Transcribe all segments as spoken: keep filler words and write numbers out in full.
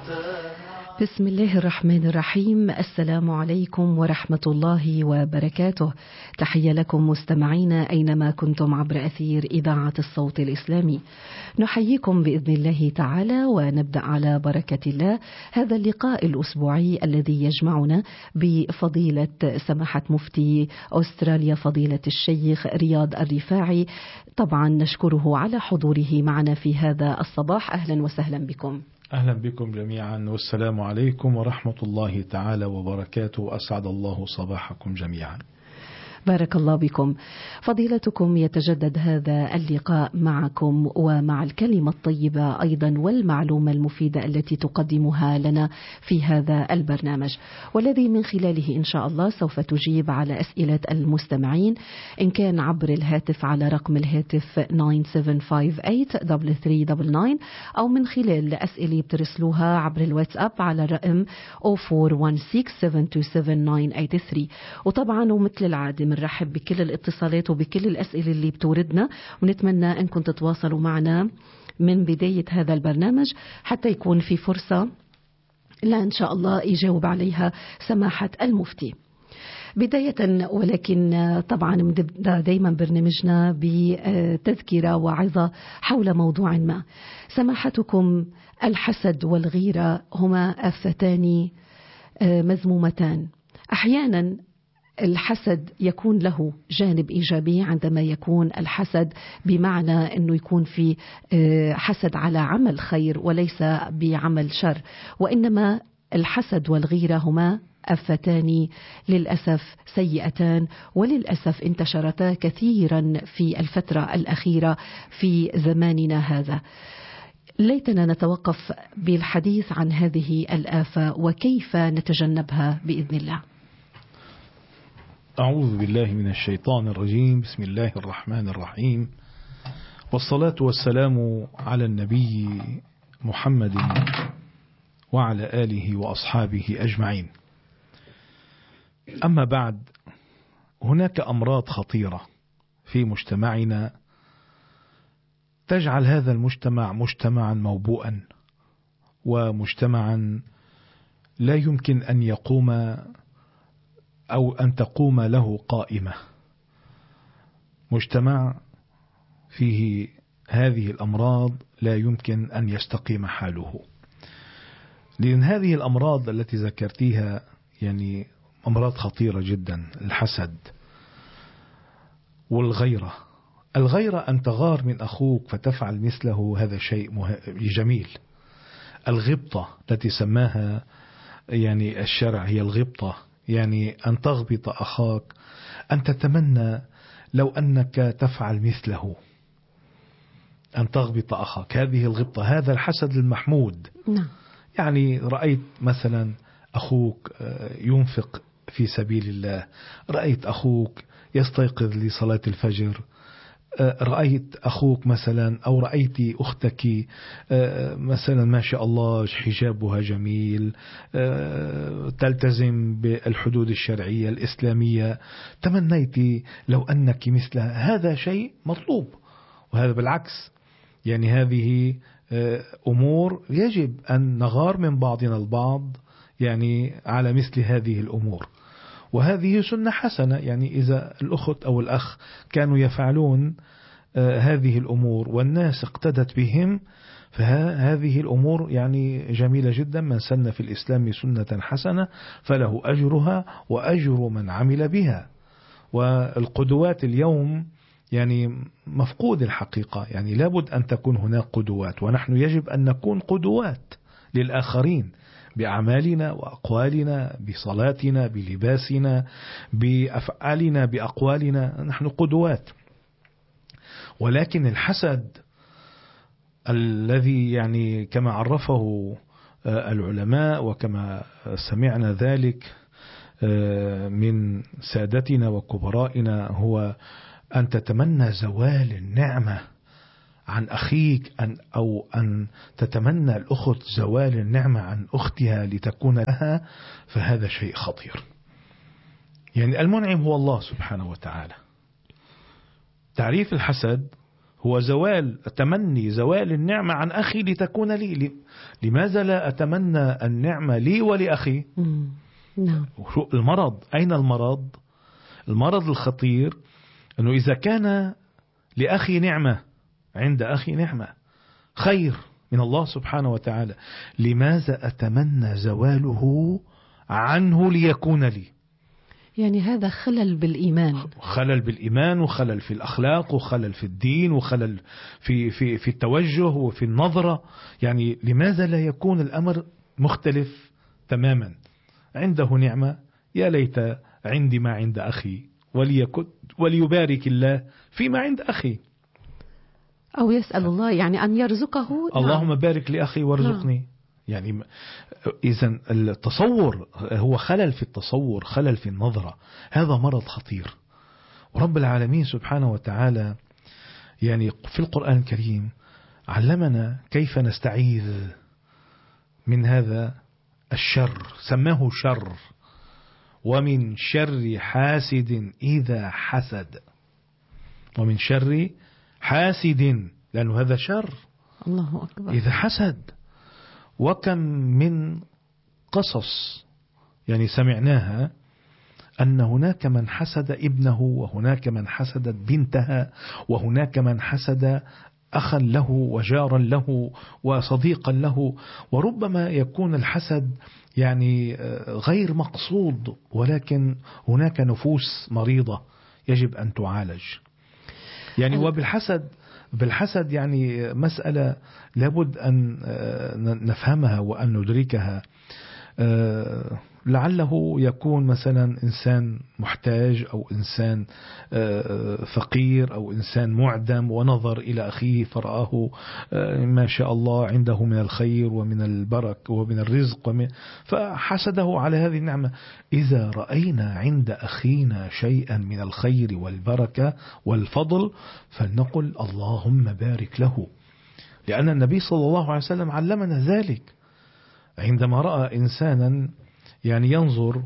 بسم الله الرحمن الرحيم. السلام عليكم ورحمة الله وبركاته. تحية لكم مستمعينا أينما كنتم عبر أثير إذاعة الصوت الإسلامي. نحييكم بإذن الله تعالى ونبدأ على بركة الله هذا اللقاء الأسبوعي الذي يجمعنا بفضيلة سماحة مفتي أستراليا فضيلة الشيخ رياض الرفاعي. طبعا نشكره على حضوره معنا في هذا الصباح. أهلا وسهلا بكم. أهلا بكم جميعا والسلام عليكم ورحمة الله تعالى وبركاته. أسعد الله صباحكم جميعا. بارك الله بكم. فضيلتكم يتجدد هذا اللقاء معكم ومع الكلمة الطيبة أيضا والمعلومة المفيدة التي تقدمها لنا في هذا البرنامج، والذي من خلاله إن شاء الله سوف تجيب على أسئلة المستمعين إن كان عبر الهاتف على رقم الهاتف تسعة سبعة خمسة ثمانية ثلاثة ثلاثة تسعة تسعة أو من خلال أسئلة بترسلوها عبر الواتساب على الرقم صفر أربعة واحد ستة سبعة اثنين سبعة تسعة ثمانية ثلاثة. وطبعا ومثل العادة بنرحب بكل الاتصالات وبكل الأسئلة اللي بتوردنا، ونتمنى أنكم تتواصلوا معنا من بداية هذا البرنامج حتى يكون في فرصة لا إن شاء الله يجاوب عليها سماحة المفتي. بداية ولكن طبعا نبدأ دايما برنامجنا بتذكرة وعظة حول موضوع ما. سماحتكم، الحسد والغيرة هما آفتان مذمومتان. أحيانا الحسد يكون له جانب إيجابي عندما يكون الحسد بمعنى أنه يكون في حسد على عمل خير وليس بعمل شر، وإنما الحسد والغيرة هما آفتان للأسف سيئتان، وللأسف انتشرتا كثيرا في الفترة الأخيرة في زماننا هذا. ليتنا نتوقف بالحديث عن هذه الآفة وكيف نتجنبها بإذن الله. أعوذ بالله من الشيطان الرجيم. بسم الله الرحمن الرحيم، والصلاة والسلام على النبي محمد وعلى آله وأصحابه أجمعين. أما بعد، هناك أمراض خطيرة في مجتمعنا تجعل هذا المجتمع مجتمعا موبوءا، ومجتمعا لا يمكن أن يقوم أو أن تقوم له قائمة. مجتمع فيه هذه الأمراض لا يمكن أن يستقيم حاله، لأن هذه الأمراض التي ذكرتيها يعني أمراض خطيرة جدا. الحسد والغيرة. الغيرة أن تغار من أخوك فتفعل مثله، هذا شيء جميل. الغبطة التي سماها يعني الشرع هي الغبطة، يعني أن تغبط أخاك، أن تتمنى لو أنك تفعل مثله، أن تغبط أخاك. هذه الغبطة، هذا الحسد المحمود. نعم. يعني رأيت مثلا أخوك ينفق في سبيل الله، رأيت أخوك يستيقظ لصلاة الفجر، رأيت أخوك مثلا أو رأيت أختك مثلا ما شاء الله حجابها جميل، تلتزم بالحدود الشرعية الإسلامية، تمنيت لو أنك مثلها. هذا شيء مطلوب، وهذا بالعكس يعني هذه أمور يجب أن نغار من بعضنا البعض يعني على مثل هذه الأمور. وهذه سنة حسنة، يعني إذا الأخت أو الأخ كانوا يفعلون هذه الأمور والناس اقتدت بهم، فهذه الأمور يعني جميلة جدا. من سن في الإسلام سنة حسنة فله أجرها وأجر من عمل بها. والقدوات اليوم يعني مفقود الحقيقة، يعني لابد أن تكون هناك قدوات، ونحن يجب أن نكون قدوات للآخرين بأعمالنا وأقوالنا، بصلاتنا، بلباسنا، بأفعالنا، بأقوالنا، نحن قدوات. ولكن الحسد الذي يعني كما عرفه العلماء وكما سمعنا ذلك من سادتنا وكبرائنا هو أن تتمنى زوال النعمة عن أخيك، أن أو أن تتمنى الأخت زوال النعمة عن أختها لتكون لها، فهذا شيء خطير. يعني المنعم هو الله سبحانه وتعالى. تعريف الحسد هو زوال، تمني زوال النعمة عن أخي لتكون لي. لماذا لا أتمنى النعمة لي ولأخي؟ نعم. المرض، أين المرض؟ المرض الخطير أنه إذا كان لأخي نعمة، عند أخي نعمة خير من الله سبحانه وتعالى، لماذا أتمنى زواله عنه ليكون لي؟ يعني هذا خلل بالإيمان، خلل بالإيمان، وخلل في الأخلاق، وخلل في الدين، وخلل في في في التوجه وفي النظرة. يعني لماذا لا يكون الأمر مختلف تماما؟ عنده نعمة، يا ليت عندي ما عند أخي، وليكن وليبارك الله فيما عند أخي، أو يسأل الله يعني أن يرزقه. اللهم نعم. بارك لأخي وارزقني. نعم. يعني إذن التصور هو خلل في التصور، خلل في النظرة، هذا مرض خطير. ورب العالمين سبحانه وتعالى يعني في القرآن الكريم علمنا كيف نستعيذ من هذا الشر، سماه شر، ومن شر حاسد إذا حسد، ومن شر حاسد، لأنه هذا شر. الله أكبر. إذا حسد. وكم من قصص يعني سمعناها أن هناك من حسد ابنه، وهناك من حسدت بنتها، وهناك من حسد أخا له وجارا له وصديقا له. وربما يكون الحسد يعني غير مقصود، ولكن هناك نفوس مريضة يجب أن تعالج. يعني وبالحسد بالحسد يعني مسألة لابد أن نفهمها وأن ندركها. لعله يكون مثلا إنسان محتاج، أو إنسان فقير، أو إنسان معدم، ونظر إلى أخيه فرآه ما شاء الله عنده من الخير ومن البركة ومن الرزق ومن فحسده على هذه النعمة. إذا رأينا عند أخينا شيئا من الخير والبركة والفضل فلنقل اللهم بارك له، لأن النبي صلى الله عليه وسلم علمنا ذلك. عندما رأى إنسانا يعني ينظر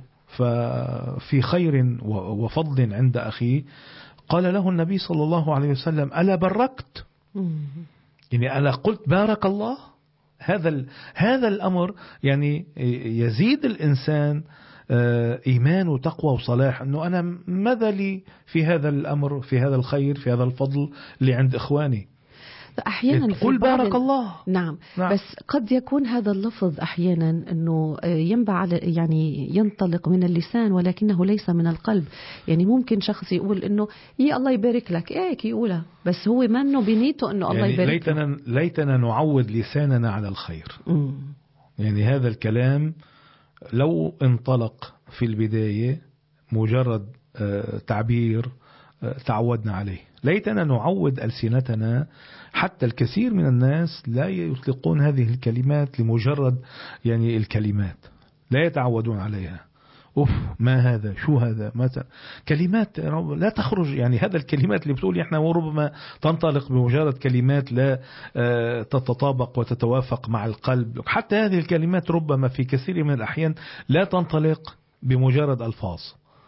في خير وفضل عند أخيه قال له النبي صلى الله عليه وسلم ألا بركت؟ يعني ألا قلت بارك الله؟ هذا هذا الأمر يعني يزيد الإنسان إيمان وتقوى وصلاح، أنه أنا ماذا لي في هذا الأمر، في هذا الخير، في هذا الفضل اللي عند إخواني. أحيانا قل بارك الله. نعم. نعم. بس قد يكون هذا اللفظ أحيانا أنه ينبع يعني ينطلق من اللسان ولكنه ليس من القلب. يعني ممكن شخص يقول أنه يا الله يبارك لك، إيه يقولها بس هو ما أنه بنيته أنه الله يعني يبارك ليتنا لك. ليتنا نعود لساننا على الخير. مم. يعني هذا الكلام لو انطلق في البداية مجرد تعبير تعودنا عليه، ليتنا نعود ألسنتنا. حتى الكثير من الناس لا يطلقون هذه الكلمات لمجرد يعني الكلمات، لا يتعودون عليها. أوف ما هذا، شو هذا، ماذا، كلمات لا تخرج. يعني هذا الكلمات اللي بتقول احنا وربما تنطلق بمجرد كلمات لا تتطابق وتتوافق مع القلب. حتى هذه الكلمات ربما في كثير من الأحيان لا تنطلق بمجرد ألفاظ.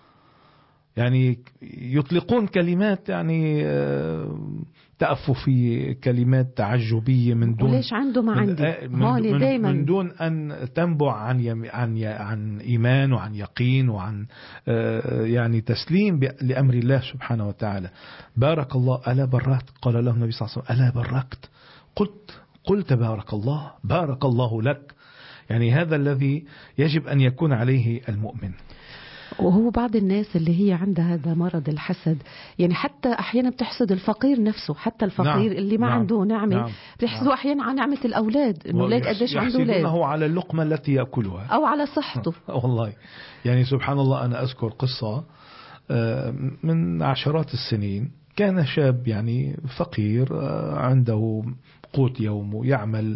يعني يطلقون كلمات يعني تأففية، كلمات تعجبية من دون وليش عنده ما عندي من, من, من دون أن تنبع عن عن عن إيمان وعن يقين وعن يعني تسليم لأمر الله سبحانه وتعالى. بارك الله ألا بركت؟ قال له النبي صلى الله عليه وسلم ألا بركت؟ قلت قلت بارك الله، بارك الله لك. يعني هذا الذي يجب أن يكون عليه المؤمن. وهو بعض الناس اللي هي عندها هذا مرض الحسد يعني حتى أحيانا بتحسد الفقير نفسه، حتى الفقير نعم. اللي ما نعم. عنده نعمة نعم. بتحسده نعم. أحيانا على نعمة الأولاد، إنه ليك قديش عنده أولاد، يحسدونه على اللقمة التي يأكلها أو على صحته. والله يعني سبحان الله. أنا أذكر قصة من عشرات السنين. كان شاب يعني فقير عنده قوت يومه، يعمل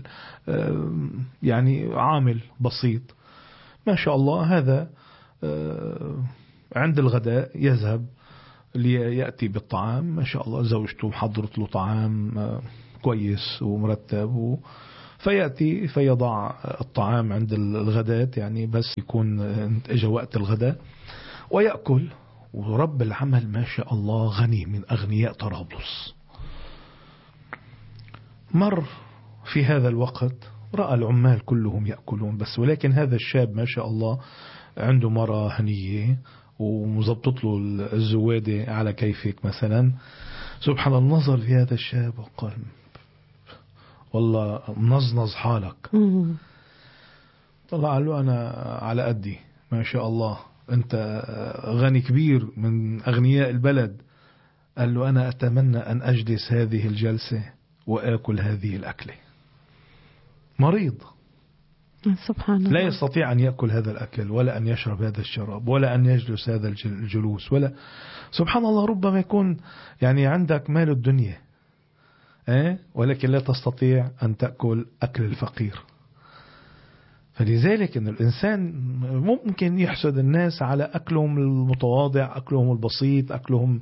يعني عامل بسيط ما شاء الله. هذا عند الغداء يذهب ليأتي بالطعام، ما شاء الله زوجته حضرت له طعام كويس ومرتب، فيأتي فيضع الطعام عند الغداء يعني بس يكون اجى وقت الغداء ويأكل. ورب العمل ما شاء الله غني من أغنياء طرابلس، مر في هذا الوقت رأى العمال كلهم يأكلون بس، ولكن هذا الشاب ما شاء الله عنده مرة هنية ومزبطت له الزوادة على كيفك مثلا. سبحان الله، نظر في هذا الشاب وقال والله منظنظ حالك. طلع قال له أنا على قدي ما شاء الله، أنت غني كبير من أغنياء البلد. قال له أنا أتمنى أن أجلس هذه الجلسة وآكل هذه الأكلة. مريض سبحان الله، لا يستطيع أن يأكل هذا الأكل ولا أن يشرب هذا الشراب ولا أن يجلس هذا الجلوس ولا. سبحان الله، ربما يكون يعني عندك مال الدنيا أه؟ ولكن لا تستطيع أن تأكل أكل الفقير. فلذلك أن الإنسان ممكن يحسد الناس على أكلهم المتواضع، أكلهم البسيط، أكلهم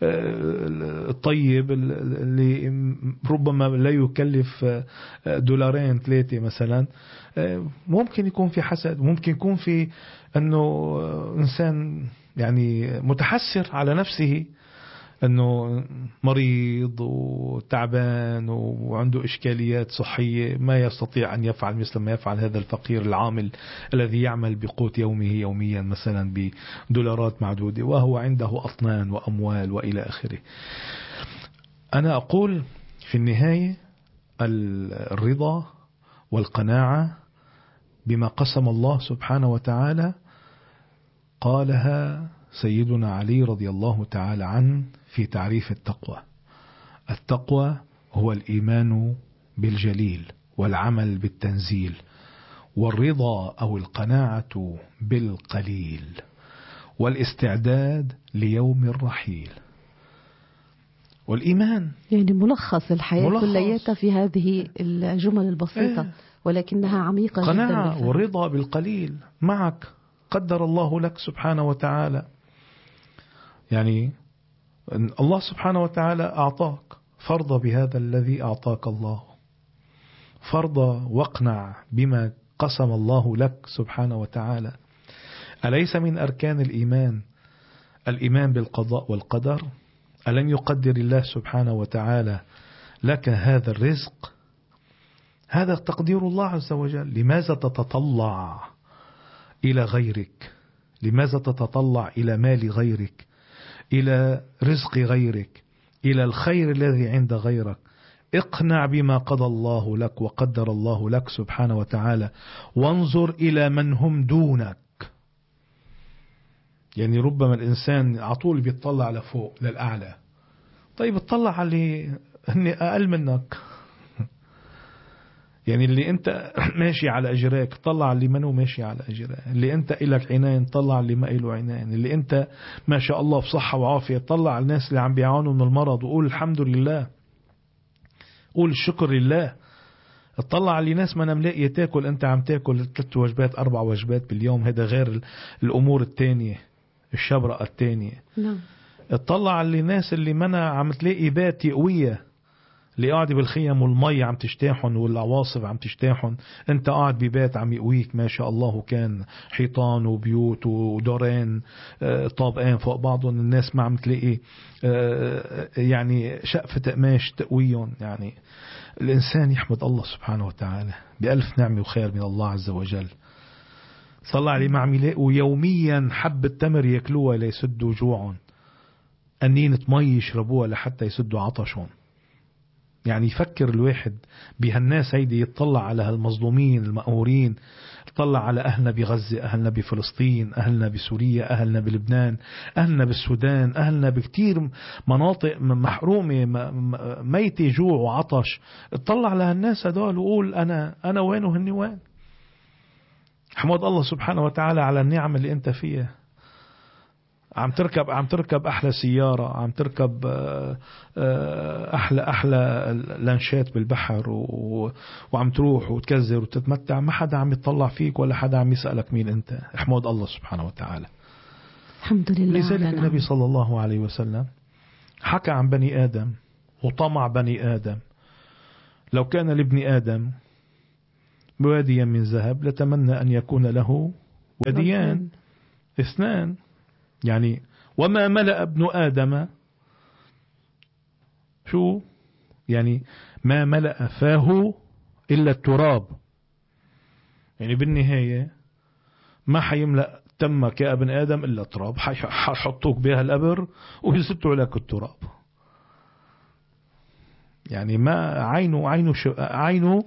الطيب اللي ربما لا يكلف دولارين ثلاثة مثلا. ممكن يكون في حسد، ممكن يكون في أنه إنسان يعني متحسر على نفسه أنه مريض وتعبان وعنده إشكاليات صحية، ما يستطيع أن يفعل مثل ما يفعل هذا الفقير العامل الذي يعمل بقوت يومه يوميا مثلا بدولارات معدودة وهو عنده أطنان وأموال وإلى آخره. أنا أقول في النهاية الرضا والقناعة بما قسم الله سبحانه وتعالى قالها سيدنا علي رضي الله تعالى عنه في تعريف التقوى. التقوى هو الإيمان بالجليل والعمل بالتنزيل والرضا أو القناعة بالقليل والاستعداد ليوم الرحيل. والإيمان يعني ملخص الحياة ملخص. كلياتها في هذه الجمل البسيطة إيه؟ ولكنها عميقة جدا. قناعة والرضا بالقليل معك قدر الله لك سبحانه وتعالى. يعني الله سبحانه وتعالى أعطاك، فرض بهذا الذي أعطاك الله، فرض واقنع بما قسم الله لك سبحانه وتعالى. أليس من أركان الإيمان الإيمان بالقضاء والقدر؟ ألم يقدر الله سبحانه وتعالى لك هذا الرزق؟ هذا تقدير الله عز وجل. لماذا تتطلع إلى غيرك؟ لماذا تتطلع إلى مال غيرك، إلى رزق غيرك، إلى الخير الذي عند غيرك؟ اقنع بما قضى الله لك وقدر الله لك سبحانه وتعالى، وانظر إلى من هم دونك. يعني ربما الإنسان عطول بيطلع لفوق للأعلى، طيب اطلع على اللي هني أقل منك. يعني اللي انت ماشي على اجريك طلع اللي منه ماشي على اجريك، اللي انت إلك عينين طلع اللي ما له عينين، اللي انت ما شاء الله بصحة وعافية طلع على الناس اللي عم بيعانوا من المرض وقول الحمد لله، قول الشكر لله. اطلع على ناس ما ملاقيه تاكل، انت عم تاكل ثلاث وجبات اربع وجبات باليوم، هذا غير الامور التانية الشبرقة التانية. نعم. اطلع على الناس اللي منا عم تلاقي بات يقوية، اللي قاعد بالخيم والمي عم تجتاحن والعواصف عم تجتاحن، انت قاعد ببيت عم يقويك ما شاء الله، وكان حيطان وبيوت ودورين طابقين فوق بعضهم، الناس ما عم تلاقي يعني شقفة قماش تقويهم. يعني الإنسان يحمد الله سبحانه وتعالى بألف نعمة وخير من الله عز وجل. صلى عليه ما عم يلاقوا يوميا حبة تمر ياكلوها ليسدوا جوعهم، أنينة مي يشربوها لحتى يسدوا عطشهم. يعني يفكر الواحد بهالناس هيدي، يتطلع على هالمظلومين المقهورين، يتطلع على أهلنا بغزة، أهلنا بفلسطين، أهلنا بسوريا، أهلنا بلبنان، أهلنا بالسودان، أهلنا بكتير مناطق محرومة ميتة جوع وعطش. اطلع على هالناس هدول وقول أنا أنا وين وهني وين. حمد الله سبحانه وتعالى على النعم اللي أنت فيها. عم تركب عم تركب أحلى سيارة، عم تركب أحلى أحلى لانشات بالبحر وعم تروح وتكزر وتتمتع، ما حدا عم يطلع فيك ولا حدا عم يسألك مين أنت. احمد الله سبحانه وتعالى. الحمد لله. لذلك النبي صلى الله عليه وسلم حكى عن بني آدم وطمع بني آدم. لو كان لابن آدم بواديا من ذهب لتمنى أن يكون له واديان اثنان. يعني وما ملأ ابن آدم شو يعني ما ملأ فاه إلا التراب. يعني بالنهاية ما حيملأ تمك يا ابن آدم إلا تراب، حيحطوك بها الأبر ويسبتوا لك التراب. يعني ما عينه عينه عينه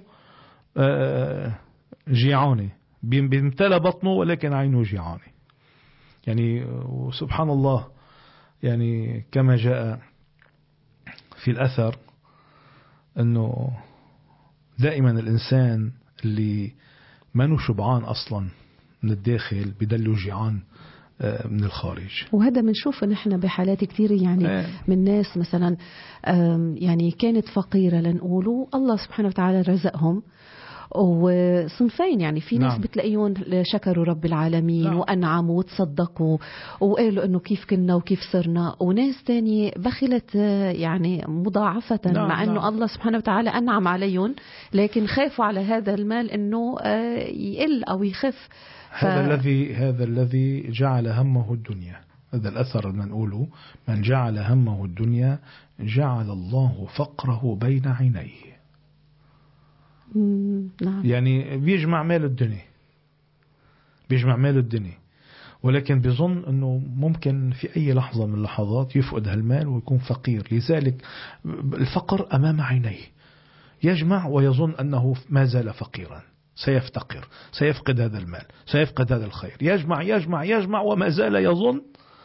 جيعانة، بيمتلى بطنه ولكن عينه جيعانة. يعني سبحان الله، يعني كما جاء في الأثر أنه دائما الإنسان اللي ما شبعان أصلا من الداخل بدله جيعان من الخارج. وهذا بنشوف نحن بحالات كثير يعني آه. من ناس مثلا يعني كانت فقيرة لنقوله الله سبحانه وتعالى رزقهم، وصنفين يعني في ناس نعم. بتلاقيهم شكروا رب العالمين نعم. وأنعموا وتصدقوا وقالوا إنه كيف كنا وكيف صرنا، وناس تاني بخلت يعني مضاعفة. نعم. مع إنه نعم. الله سبحانه وتعالى أنعم عليهم لكن خافوا على هذا المال إنه يقل أو يخف. ف... هذا الذي هذا الذي جعل همه الدنيا. هذا الأثر اللي نقوله: من جعل همه الدنيا جعل الله فقره بين عينيه. نعم. يعني بيجمع مال الدنيا، بيجمع مال الدنيا، ولكن بيظن أنه ممكن في أي لحظة من اللحظات يفقد هالمال ويكون فقير. لذلك الفقر أمام عينيه، يجمع ويظن أنه ما زال فقيرا، سيفتقر، سيفقد هذا المال، سيفقد هذا الخير. يجمع يجمع يجمع وما زال يظن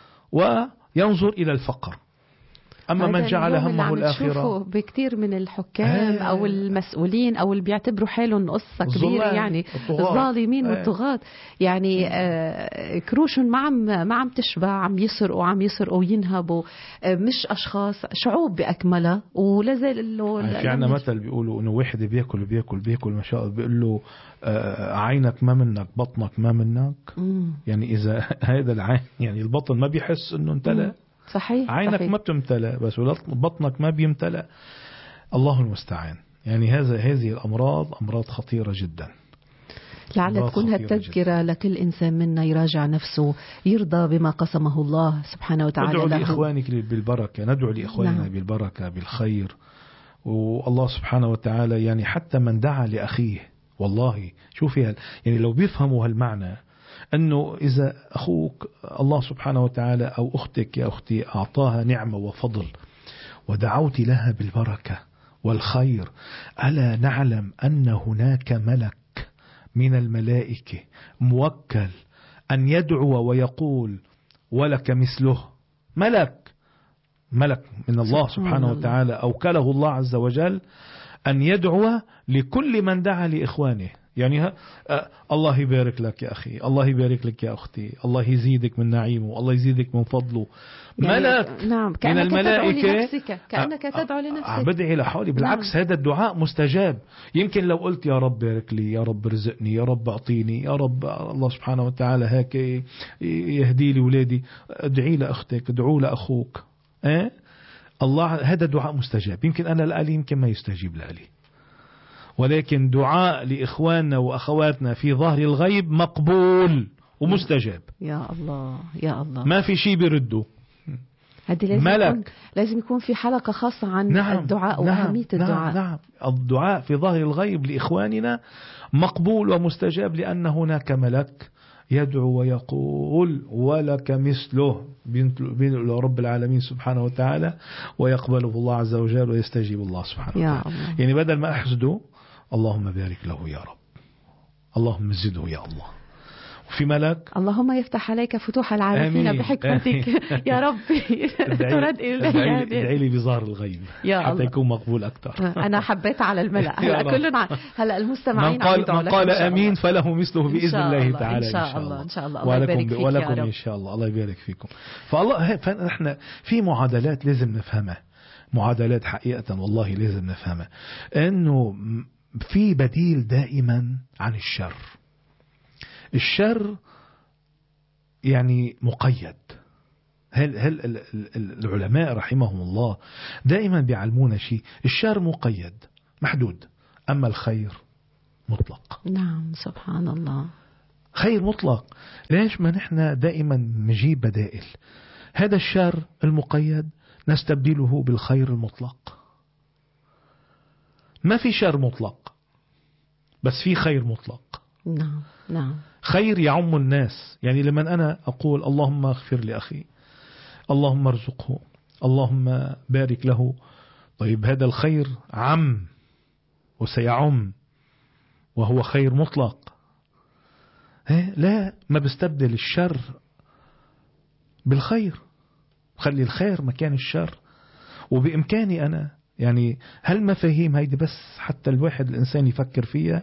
وينظر إلى الفقر. أما من جعل همه الآخرة بكثير من الحكام آه أو المسؤولين أو اللي بيعتبروا حالهم قصة كبيرة، يعني الظالمين آه والطغاة، يعني آه كروش ما عم ما عم تشبع، عم يسرقوا عم يسرقوا وينهبوا، آه مش أشخاص، شعوب بأكملها. ولازال له في عنا مثل بيقولوا إنه واحد بياكل بياكل بياكل ما شاء الله، بيقول له آه عينك ما منك بطنك ما منك. مم. يعني إذا هذا العين يعني البطن ما بيحس إنه امتلأ، صحيح عينك صحيح. ما بتمتلأ بس بطنك ما بيمتلأ. الله المستعان. يعني هذا هذه الأمراض أمراض خطيرة جدا. لعل تكون هالتذكرة لكل إنسان منا يراجع نفسه، يرضى بما قسمه الله سبحانه وتعالى. ندعو له. لإخوانك بالبركة، ندعو لإخواننا نعم. بالبركة بالخير. والله سبحانه وتعالى يعني حتى من دعا لأخيه، والله شوفي يعني لو بيفهموا هالمعنى، أنه إذا أخوك الله سبحانه وتعالى أو أختك يا أختي أعطاها نعمة وفضل ودعوت لها بالبركة والخير، ألا نعلم أن هناك ملك من الملائكة موكل أن يدعو ويقول ولك مثله. ملك ملك من الله سبحانه وتعالى أوكله الله عز وجل أن يدعو لكل من دعا لإخوانه. يعني الله يبارك لك يا أخي، الله يبارك لك يا أختي، الله يزيدك من نعيمه، الله يزيدك من فضله. يعني ملك نعم من الملائكة، كأنك تدعو لنفسك. بدعي لحالي بالعكس. نعم. هذا الدعاء مستجاب. يمكن لو قلت يا رب بارك لي، يا رب رزقني، يا رب أعطيني، يا رب الله سبحانه وتعالى هيك يهدي لي ولادي، ادعي لأختك، ادعو لأخوك. أه؟ الله هذا دعاء مستجاب. يمكن أنا لألي، يمكن ما يستجيب لألي، ولكن دعاء لإخواننا وأخواتنا في ظهر الغيب مقبول ومستجاب. يا الله يا الله، ما في شيء بيرده. لازم ملك يكون لازم يكون في حلقة خاصة عن نعم الدعاء نعم وأهمية الدعاء. نعم نعم. الدعاء في ظهر الغيب لإخواننا مقبول ومستجاب، لأن هناك ملك يدعو ويقول ولك مثله بين رب العالمين سبحانه وتعالى، ويقبله الله عز وجل ويستجيب الله سبحانه وتعالى. الله. يعني بدل ما أحسده اللهم بارك له يا رب، اللهم زده يا الله. وفي ملك اللهم يفتح عليك فتوح العارفين بحكمتك يا ربي ترد إلي. ادعي لي بظهر الغيب حتى الله. يكون مقبول أكثر. أنا حبيت على الملأ. هلا كلنا هلا المستمعين من قال, من قال أمين فله مثله بإذن الله تعالى. إن شاء الله إن شاء الله. الله يبارك فيك ولكم يا رب. إن شاء الله. الله يبارك فيكم. فالله فنحن في معادلات لازم نفهمها، معادلات حقيقة والله لازم نفهمها، إنه في بديل دائما عن الشر. الشر يعني مقيد. هل هل العلماء رحمهم الله دائما بيعلمونا شيء، الشر مقيد محدود، أما الخير مطلق. نعم سبحان الله، خير مطلق. ليش ما نحن دائما نجيب بدائل؟ هذا الشر المقيد نستبدله بالخير المطلق. ما في شر مطلق، بس في خير مطلق. نعم نعم. خير يعم الناس. يعني لمن أنا أقول اللهم اغفر لأخي، اللهم ارزقه، اللهم بارك له، طيب هذا الخير عم وسيعم وهو خير مطلق. لا، ما بستبدل الشر بالخير، خلي الخير مكان الشر. وبإمكاني أنا يعني هالمفاهيم هيدي بس حتى الواحد الإنسان يفكر فيها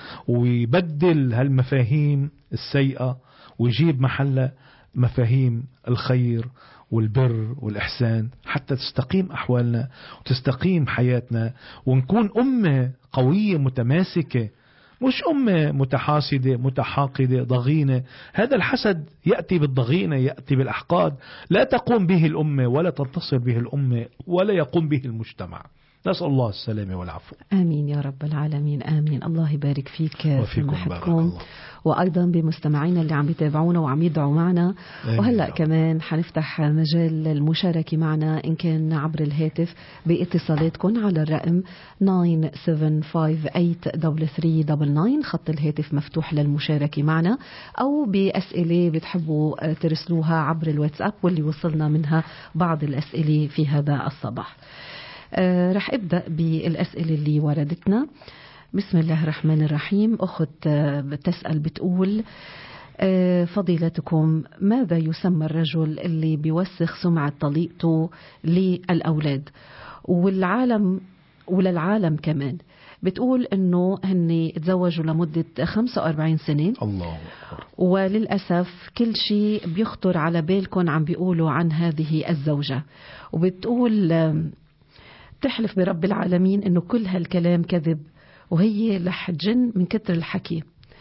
ويبدل هالمفاهيم السيئة ويجيب محلها مفاهيم الخير والبر والإحسان، حتى تستقيم أحوالنا وتستقيم حياتنا ونكون أمة قوية متماسكة، مش أمة متحاسدة متحاقدة ضغينة. هذا الحسد يأتي بالضغينة، يأتي بالأحقاد، لا تقوم به الأمة ولا تنتصر به الأمة ولا يقوم به المجتمع. نسأل الله السلامة والعفو. آمين يا رب العالمين. آمين. الله يبارك فيك وفيكم، وأيضا بمستمعينا اللي عم يتابعونا وعم يدعوا معنا. وهلأ كمان حنفتح مجال المشاركة معنا إن كان عبر الهاتف باتصالاتكم على الرقم تسعة سبعة خمسة ثمانية ثلاثة ثلاثة تسعة تسعة، خط الهاتف مفتوح للمشاركة معنا، أو بأسئلة بتحبوا ترسلوها عبر الواتساب واللي وصلنا منها بعض الأسئلة في هذا الصباح. آه رح أبدأ بالأسئلة اللي وردتنا. بسم الله الرحمن الرحيم. أخت آه بتسأل بتقول آه فضيلتكم، ماذا يسمى الرجل اللي بيوسخ سمعة طليقته للأولاد والعالم وللعالم كمان؟ بتقول إنه هني تزوجوا لمدة خمسة وأربعين سنة، الله أكبر، وللأسف كل شيء بيخطر على بالكم عم بيقولوا عن هذه الزوجة، وبتقول آه تحلف برب العالمين إنه كل هالكلام كذب وهي لح تجن من كتر الحكي.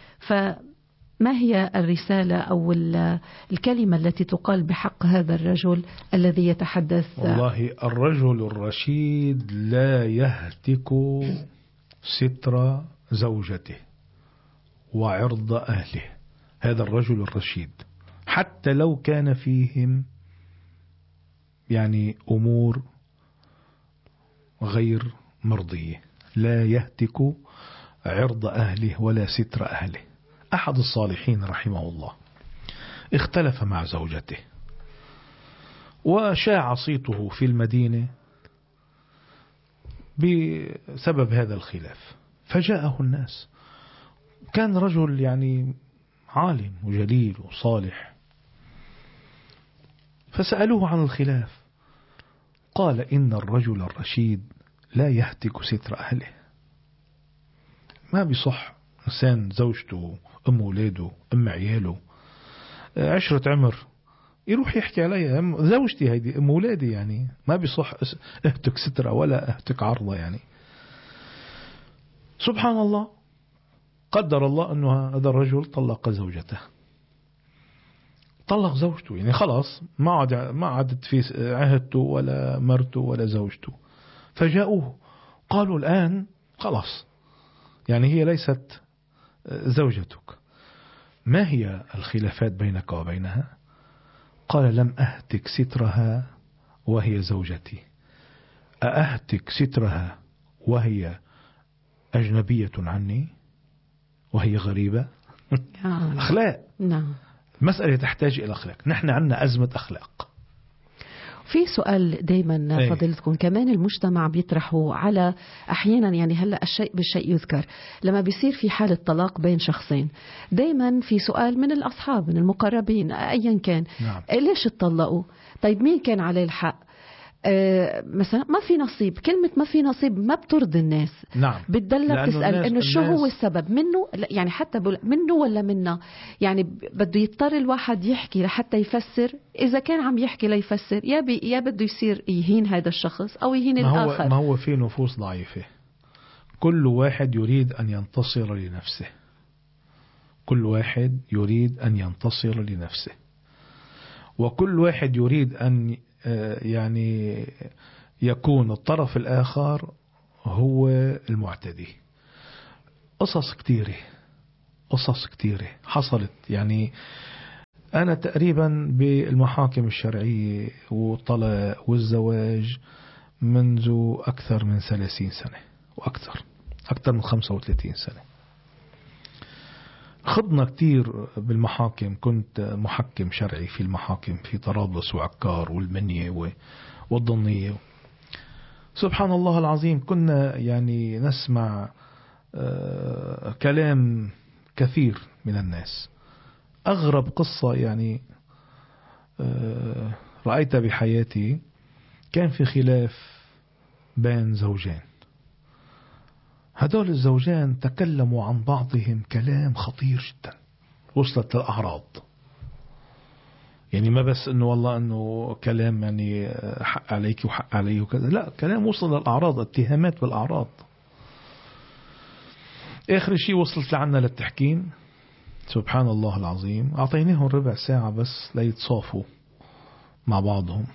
فما هي الرسالة أو الكلمة التي تقال بحق هذا الرجل الذي يتحدث؟ والله الرجل الرشيد لا يهتك ستر زوجته وعرض أهله. هذا الرجل الرشيد حتى لو كان فيهم يعني أمور غير مرضية، لا يهتك عرض أهله ولا ستر أهله. أحد الصالحين رحمه الله اختلف مع زوجته وشاع صيته في المدينة بسبب هذا الخلاف، فجاءه الناس. كان رجل يعني عالم وجليل وصالح، فسألوه عن الخلاف، قال إن الرجل الرشيد لا يهتك ستر أهله. ما بيصح إنسان زوجته أم ولاده أم عياله عشرة عمر يروح يحكي عليها زوجتي هيدي أم ولادي، يعني ما بيصح اهتك سترة ولا اهتك عرضة. يعني سبحان الله، قدر الله أنه هذا الرجل طلق زوجته، طلق زوجته، يعني خلاص ما عاد ما عادت في عهدته ولا مرته ولا زوجته. فجاءوه قالوا الآن خلاص يعني هي ليست زوجتك، ما هي الخلافات بينك وبينها؟ قال لم أهتك سترها وهي زوجتي، أأهتك سترها وهي أجنبية عني وهي غريبة؟ أخلاق. نعم. المسألة تحتاج إلى أخلاق. نحن عندنا أزمة أخلاق. في سؤال دايما أي. فضيلتكم كمان المجتمع بيطرحه على أحيانا، يعني هلأ الشيء بالشيء يذكر، لما بيصير في حالة طلاق بين شخصين دايما في سؤال من الأصحاب من المقربين أيا كان، نعم. ليش اتطلقوا؟ طيب مين كان عليه الحق؟ آه مثلا ما في نصيب. كلمة ما في نصيب ما بترضي الناس. نعم. بتدلع تسأل إنه شو الناس هو السبب منه، يعني حتى منه ولا منا، يعني بده يضطر الواحد يحكي لحتى يفسر. إذا كان عم يحكي ليفسر يا بي يا بده يصير يهين هذا الشخص أو يهين ما هو الآخر. ما هو في نفوس ضعيفة، كل واحد يريد أن ينتصر لنفسه، كل واحد يريد أن ينتصر لنفسه، وكل واحد يريد أن يعني يكون الطرف الآخر هو المعتدي. قصص كتيرة قصص كتيرة حصلت. يعني أنا تقريبا بالمحاكم الشرعية والطلاق والزواج منذ أكثر من ثلاثين سنة، وأكثر، أكثر من خمسة وثلاثين سنة. خضنا كتير بالمحاكم، كنت محكم شرعي في المحاكم في طرابلس وعكار والمنية والضنية. سبحان الله العظيم، كنا يعني نسمع كلام كثير من الناس. أغرب قصة يعني رأيت بحياتي، كان في خلاف بين زوجين، هدول الزوجان تكلموا عن بعضهم كلام خطير جدا، وصلت للأعراض. يعني ما بس انه والله انه كلام يعني حق عليك وحق عليه وكذا، لا، كلام وصل للأعراض، اتهامات بالأعراض. آخر شيء وصلت لعنا للتحكيم. سبحان الله العظيم، أعطيناهم ربع ساعة بس ليتصافوا مع بعضهم.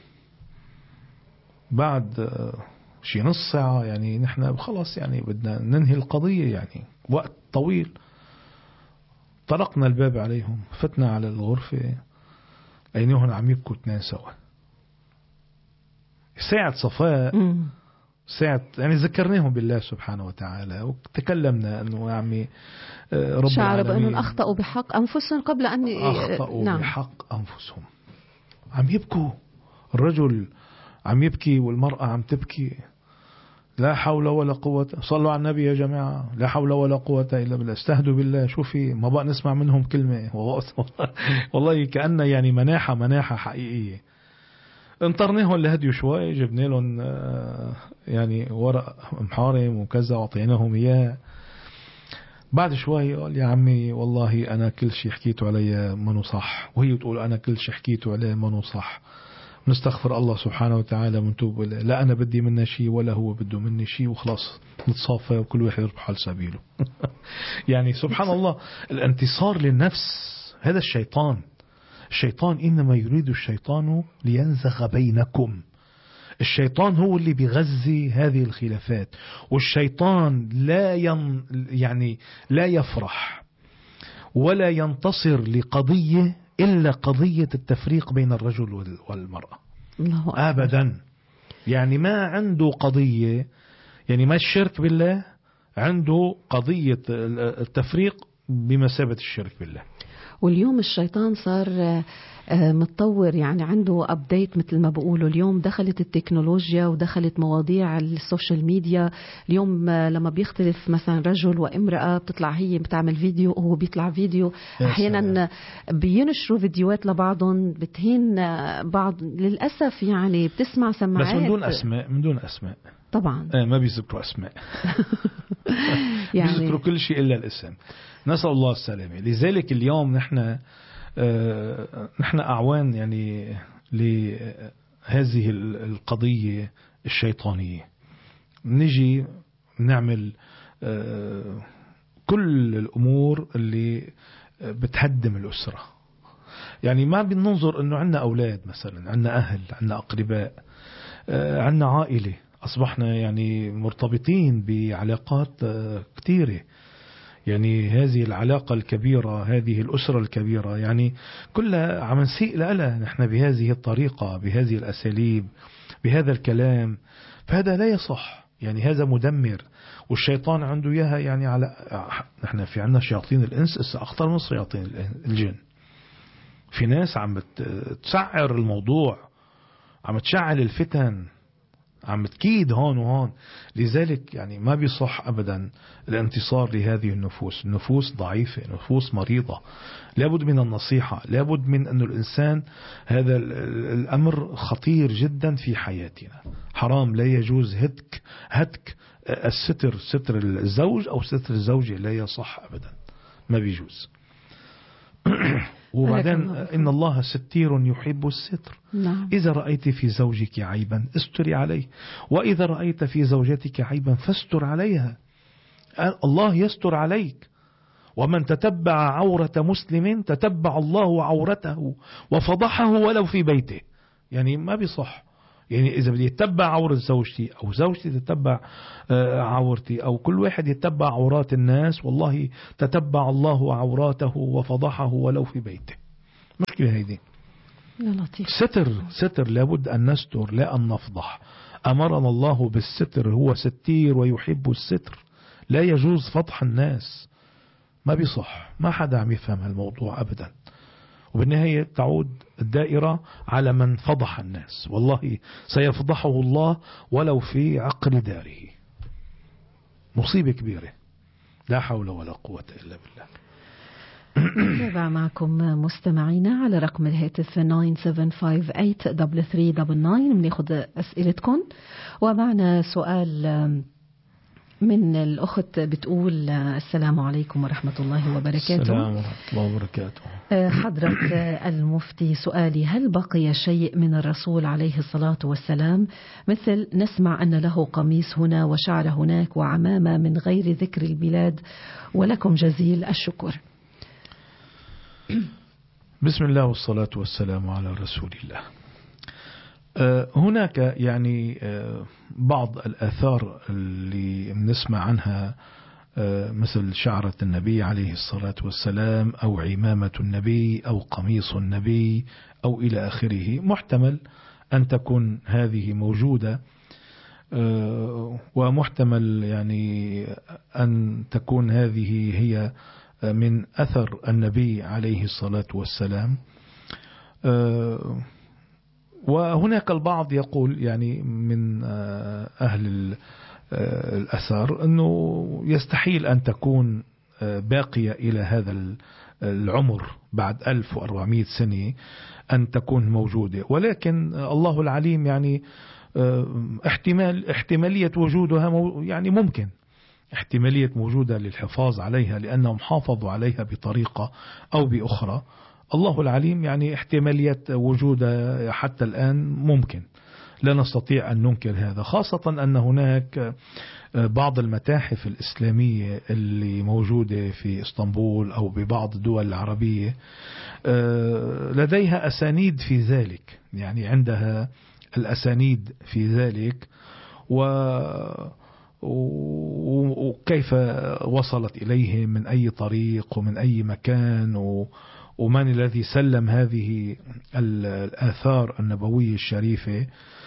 بعد شي نص ساعة يعني نحن خلاص يعني بدنا ننهي القضية، يعني وقت طويل. طرقنا الباب عليهم، فتنا على الغرفة، لقيناهم عم يبكوا اثنين سوا. ساعة صفاء، ساعة يعني ذكرناهم بالله سبحانه وتعالى، وتكلمنا أنه يا عمي رب شعر العالمين بأنهم أخطأوا بحق أنفسهم قبل أن أخطأوا نعم. بحق أنفسهم. عم يبكوا، الرجل عم يبكي والمرأة عم تبكي. لا حول ولا قوة، صلوا على النبي يا جماعة، لا حول ولا قوة إلا بالله، استهدوا بالله. شوفي ما بقى نسمع منهم كلمة. والله كأنه يعني مناحة مناحة حقيقية. انطرناهم لهديوا شوي، جبنا لهم يعني ورق محارم وكذا وعطيناهم إياه. بعد شوي قال يا عمي والله أنا كل شيء حكيته علي منو صح، وهي تقول أنا كل شيء حكيته عليه منو صح. نستغفر الله سبحانه وتعالى، منتوب له، لا أنا بدي منه شيء ولا هو بده مني شيء، وخلاص نتصافى وكل واحد يربح على سبيله. يعني سبحان الله، الانتصار للنفس هذا الشيطان. الشيطان إنما يريد الشيطان لينزغ بينكم. الشيطان هو اللي بيغذي هذه الخلافات، والشيطان لا ين يعني لا يفرح ولا ينتصر لقضية إلا قضية التفريق بين الرجل والمرأة. أبدا. يعني ما عنده قضية، يعني ما الشرك بالله، عنده قضية التفريق بمثابة الشرك بالله. واليوم الشيطان صار متطور، يعني عنده أبديت مثل ما بقولوا. اليوم دخلت التكنولوجيا ودخلت مواضيع السوشيال ميديا. اليوم لما بيختلف مثلا رجل وامرأة، بتطلع هي بتعمل فيديو وهو بيطلع فيديو، أحيانا بينشروا فيديوهات لبعضهم بتهين بعض. للأسف يعني بتسمع سماعات بس من دون أسماء، من دون أسماء طبعا. آه ما بيذكروا أسماء. يعني بيذكروا كل شيء إلا الاسم. نسأل الله السلامة. لذلك اليوم نحن آه نحن أعوان يعني لهذه القضية الشيطانية. نجي نعمل آه كل الأمور اللي بتهدم الأسرة. يعني ما بننظر أنه عندنا أولاد مثلا، عندنا أهل، عندنا أقرباء، آه عندنا عائلة، أصبحنا يعني مرتبطين بعلاقات آه كثيرة. يعني هذه العلاقة الكبيرة، هذه الأسرة الكبيرة، يعني كلها عم نسيء لها نحن بهذه الطريقة، بهذه الأساليب، بهذا الكلام. فهذا لا يصح، يعني هذا مدمر. والشيطان عنده إياها يعني على نحن في عندنا شياطين الإنس أخطر من شياطين الجن. في ناس عم تسعر الموضوع، عم تشعل الفتن، عم تكيد هون وهون. لذلك يعني ما بيصح أبدا الانتصار لهذه النفوس. النفوس ضعيفة، نفوس مريضة، لابد من النصيحة، لابد من أن الإنسان، هذا الأمر خطير جدا في حياتنا. حرام، لا يجوز هتك هتك الستر، ستر الزوج أو ستر الزوجة، لا يصح أبدا، ما بيجوز. وبعدين إن الله ستير يحب الستر. نعم. إذا رأيت في زوجك عيبا استري عليه، وإذا رأيت في زوجتك عيبا فاستر عليها. الله يستر عليك. ومن تتبع عورة مسلم تتبع الله عورته وفضحه ولو في بيته. يعني ما بيصح. يعني إذا بدي يتبع عورة زوجتي أو زوجتي تتبع عورتي أو كل واحد يتبع عورات الناس، والله تتبع الله عوراته وفضحه ولو في بيته. مشكلة هيدي. يا لطيف. ستر ستر، لابد أن نستر لا أن نفضح. أمرنا الله بالستر، هو ستير ويحب الستر، لا يجوز فضح الناس، ما بيصح، ما حدا عم يفهم هالموضوع أبدا. وبالنهاية تعود الدائرة على من فضح الناس، والله سيفضحه الله ولو في عقر داره. مصيبة كبيرة، لا حول ولا قوة إلا بالله. نتابع معكم مستمعينا على رقم الهاتف تسعة سبعة خمسة ثمانية ثلاثة ثلاثة تسعة تسعة. بناخد أسئلتكم، ومعنا سؤال من الأخت بتقول: السلام عليكم ورحمة الله وبركاته. السلام ورحمة الله وبركاته. حضرة المفتي، سؤالي: هل بقي شيء من الرسول عليه الصلاة والسلام؟ مثل نسمع أن له قميص هنا وشعر هناك وعمامة من غير ذكر البلاد، ولكم جزيل الشكر. بسم الله والصلاة والسلام على رسول الله. هناك يعني بعض الآثار اللي نسمع عنها، مثل شعرة النبي عليه الصلاة والسلام، أو عمامة النبي، أو قميص النبي، أو إلى آخره. محتمل أن تكون هذه موجودة، ومحتمل يعني أن تكون هذه هي من أثر النبي عليه الصلاة والسلام. وهناك البعض يقول يعني من أهل الأثار أنه يستحيل أن تكون باقية إلى هذا العمر بعد ألف وأربعمائة سنة أن تكون موجودة، ولكن الله العليم يعني احتمال احتمالية وجودها يعني ممكن، احتمالية موجودة للحفاظ عليها لأنهم حافظوا عليها بطريقة أو بأخرى. الله العليم يعني احتمالية وجودها حتى الآن ممكن، لا نستطيع أن ننكر هذا، خاصة أن هناك بعض المتاحف الإسلامية اللي موجودة في اسطنبول أو ببعض الدول العربية لديها أسانيد في ذلك، يعني عندها الأسانيد في ذلك، و وكيف وصلت إليه من أي طريق ومن أي مكان، ومن الذي سلم هذه الآثار النبوية الشريفة،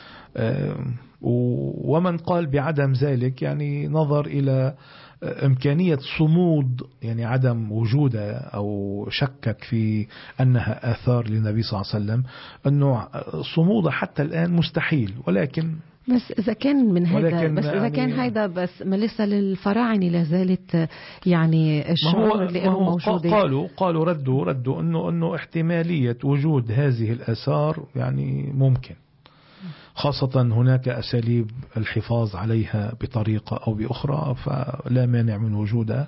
ومن قال بعدم ذلك يعني نظر إلى إمكانية صمود، يعني عدم وجودها، أو شكك في أنها آثار للنبي صلى الله عليه وسلم، أنه صمودها حتى الآن مستحيل. ولكن بس إذا كان من هذا بس إذا يعني كان هذا بس ما لسه للفراعنة لازالت يعني الشعور اللي هو موجود. قالوا قالوا ردوا ردوا إنه إنه احتمالية وجود هذه الآثار يعني ممكن، خاصة هناك أساليب الحفاظ عليها بطريقة أو بأخرى، فلا مانع من وجودها.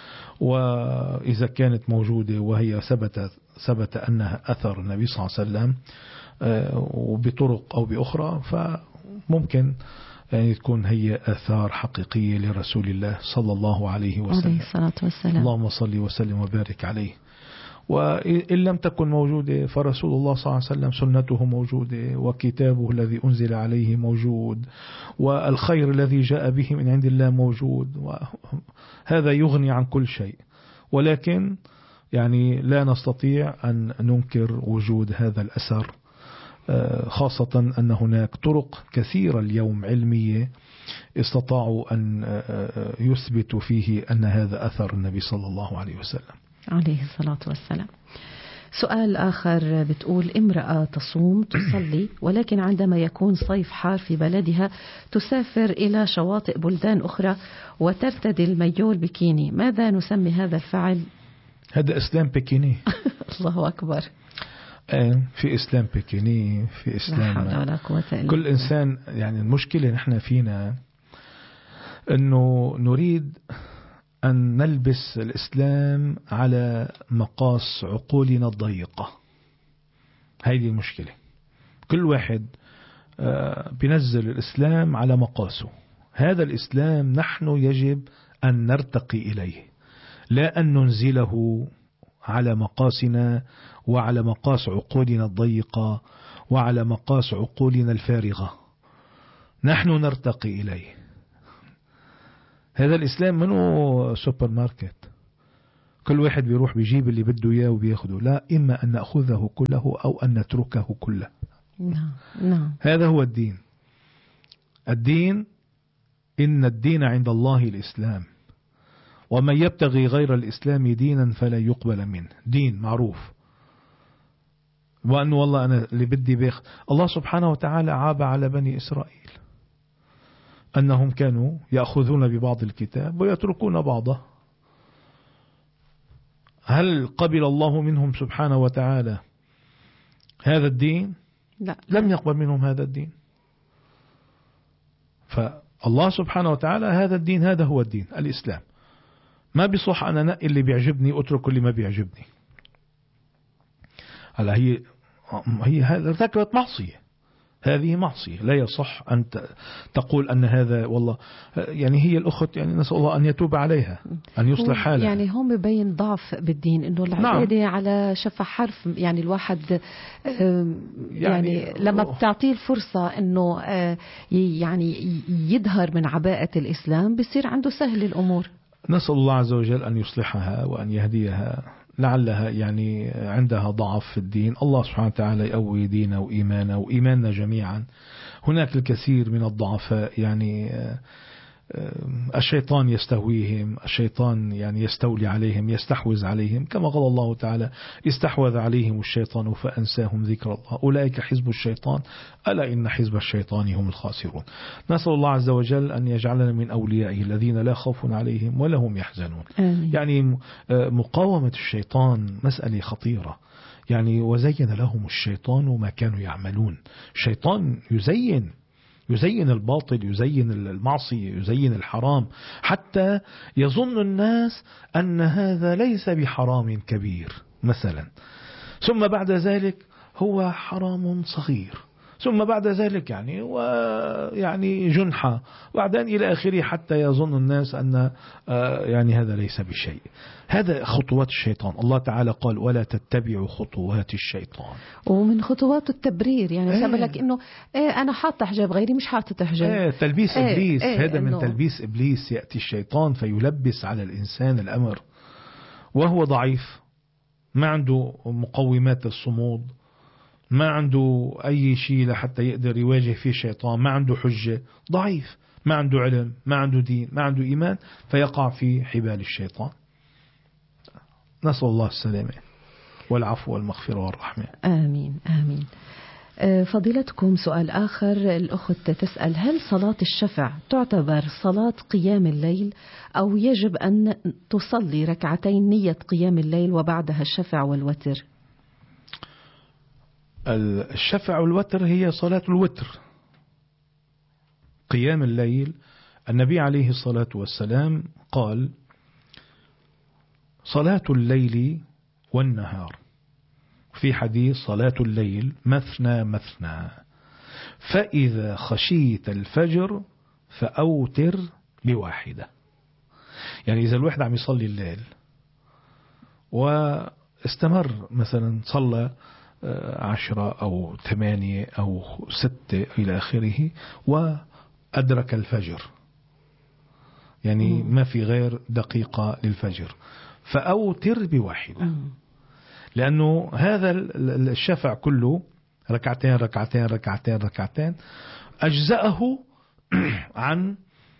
وإذا كانت موجودة وهي ثبت ثبت أنها أثر النبي صلى الله عليه وسلم وبطرق أو بأخرى، فممكن يعني تكون هي آثار حقيقية لرسول الله صلى الله عليه وسلم عليه الصلاة والسلام. اللهم صل وسلم وبارك عليه. وإن لم تكن موجودة فرسول الله صلى الله عليه وسلم سنته موجودة، وكتابه الذي أنزل عليه موجود، والخير الذي جاء به من عند الله موجود، وهذا يغني عن كل شيء. ولكن يعني لا نستطيع أن ننكر وجود هذا الأثر، خاصة أن هناك طرق كثيرة اليوم علمية استطاعوا أن يثبتوا فيه أن هذا أثر النبي صلى الله عليه وسلم عليه الصلاة والسلام. سؤال آخر بتقول: امرأة تصوم تصلي، ولكن عندما يكون صيف حار في بلدها تسافر إلى شواطئ بلدان أخرى وترتدي المايو البكيني، ماذا نسمي هذا الفعل؟ هذا إسلام بكيني. الله أكبر. في إسلام بكيني، في إسلام لا حول ولا قوة إلا كل إنسان. يعني المشكلة نحن فينا أنه نريد أن نلبس الإسلام على مقاس عقولنا الضيقة. هذه المشكلة. كل واحد بينزل الإسلام على مقاسه. هذا الإسلام نحن يجب أن نرتقي إليه، لا أن ننزله على مقاسنا وعلى مقاس عقولنا الضيقة وعلى مقاس عقولنا الفارغة. نحن نرتقي إليه. هذا الإسلام منه سوبر ماركت كل واحد بيروح بيجيب اللي بده إياه وبياخده، لا، إما أن نأخذه كله أو أن نتركه كله. نعم نعم. هذا هو الدين. الدين إن الدين عند الله الإسلام ومن يبتغي غير الإسلام دينا فلا يقبل منه. دين معروف. وأنه والله أنا اللي بدي بيخ. الله سبحانه وتعالى عاب على بني إسرائيل أنهم كانوا يأخذون ببعض الكتاب ويتركون بعضه. هل قبل الله منهم سبحانه وتعالى هذا الدين؟ لا. لم يقبل منهم هذا الدين. فالله سبحانه وتعالى هذا الدين، هذا هو الدين الإسلام. ما بيصح أنا نقي اللي بيعجبني أترك اللي ما بيعجبني. هلا هي هي ارتكبت معصية، هذه معصية، لا يصح أن تقول أن هذا والله يعني هي الأخت يعني نسأل الله أن يتوب عليها، أن يصلح حالها. يعني هم ببين ضعف بالدين إنه العبادة نعم. على شفا حرف. يعني الواحد يعني, يعني لما بتعطيه الفرصة إنه يعني يظهر من عباءة الإسلام بيصير عنده سهل الأمور. نسأل الله عز وجل أن يصلحها وأن يهديها، لعلها يعني عندها ضعف في الدين. الله سبحانه وتعالى يقوي دينه وإيمانه وإيماننا جميعا. هناك الكثير من الضعفاء يعني الشيطان يستهويهم، الشيطان يعني يستولي عليهم، يستحوذ عليهم، كما قال الله تعالى استحوذ عليهم الشيطان فأنساهم ذكر الله أولئك حزب الشيطان ألا إن حزب الشيطان هم الخاسرون. نسأل الله عز وجل أن يجعلنا من أوليائه الذين لا خوف عليهم ولا هم يحزنون. آمين. يعني مقاومة الشيطان مسألة خطيرة. يعني وزين لهم الشيطان ما كانوا يعملون. الشيطان يزين يزين الباطل، يزين المعصية، يزين الحرام، حتى يظن الناس أن هذا ليس بحرام كبير مثلا، ثم بعد ذلك هو حرام صغير، ثم بعد ذلك يعني ويعني جنحة، وبعدين إلى آخره، حتى يظن الناس أن يعني هذا ليس بشيء. هذا خطوات الشيطان. الله تعالى قال ولا تتبعوا خطوات الشيطان. ومن خطوات التبرير يعني ايه. سبب لك إنه إيه أنا حاطة حجاب غيري مش حاطة حجاب. ايه تلبيس إيه إبليس. إيه هذا من تلبيس إبليس. يأتي الشيطان فيلبس على الإنسان الأمر وهو ضعيف، ما عنده مقومات الصمود، ما عنده أي شيء لحتى يقدر يواجه فيه الشيطان، ما عنده حجة، ضعيف، ما عنده علم، ما عنده دين، ما عنده إيمان، فيقع في حبال الشيطان. نسأل الله السلامة والعفو والمغفرة والرحمة. آمين آمين. فضيلتكم سؤال آخر، الأخت تسأل هل صلاة الشفع تعتبر صلاة قيام الليل أو يجب أن تصلي ركعتين نية قيام الليل وبعدها الشفع والوتر؟ الشفع والوتر هي صلاة الوتر. قيام الليل النبي عليه الصلاة والسلام قال صلاة الليل والنهار، في حديث صلاة الليل مثنى مثنى، فإذا خشيت الفجر فأوتر بواحدة. يعني إذا الواحد عم يصلي الليل واستمر مثلا صلى عشرة أو ثمانية أو ستة إلى آخره وأدرك الفجر، يعني ما في غير دقيقة للفجر، فأوتر بواحدة. لأنه هذا الشفع كله ركعتين ركعتين ركعتين ركعتين أجزأه عن